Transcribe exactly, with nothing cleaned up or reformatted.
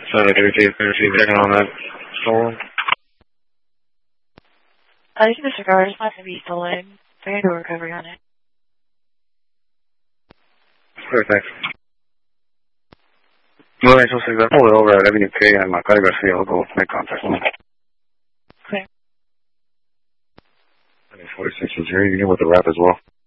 So the duty is going to be checking on that stolen? Uh, you can disregard. It's not going to be stolen. They're going to do a recovery on it. Sure, thanks. nueve ocho seis, pull it over at Avenue K and Macario Garcia. I'll go make contact with him. Clear. forty-six is here. You can with the rep as well.